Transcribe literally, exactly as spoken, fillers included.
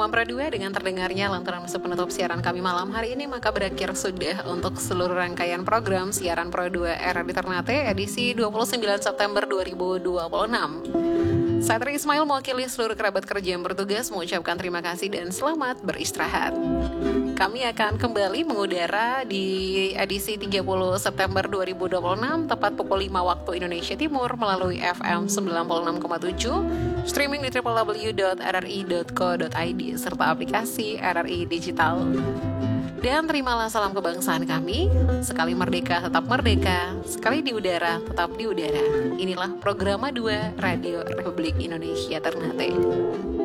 Mampra dua dengan terdengarnya lantunan musik penutup siaran kami malam hari ini, maka berakhir sudah untuk seluruh rangkaian program siaran Pro dua R R di Ternate edisi dua puluh sembilan September dua ribu dua puluh enam. Saya Tri Ismail mewakili seluruh kerabat kerja yang bertugas mengucapkan terima kasih dan selamat beristirahat. Kami akan kembali mengudara di edisi tiga puluh September dua ribu dua puluh enam tepat pukul lima waktu Indonesia Timur melalui F M sembilan puluh enam koma tujuh, streaming di w w w dot r r i dot co dot i d serta aplikasi R R I Digital. Dan terimalah salam kebangsaan kami, sekali merdeka tetap merdeka, sekali di udara tetap di udara. Inilah Programa dua Radio Republik Indonesia Ternate.